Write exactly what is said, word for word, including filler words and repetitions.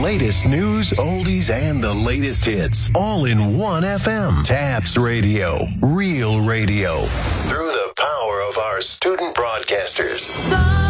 latest news, oldies, and the latest hits. All in one F M. Taps Radio. Real radio. Through the power of our student broadcasters.